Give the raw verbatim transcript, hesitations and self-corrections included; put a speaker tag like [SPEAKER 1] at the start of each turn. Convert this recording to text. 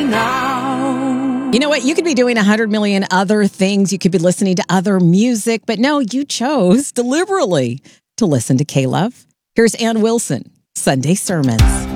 [SPEAKER 1] now.
[SPEAKER 2] You know what? You could be doing a hundred million other things. You could be listening to other music, but no, you chose deliberately to listen to K-Love. Here's Ann Wilson, Sunday Sermons.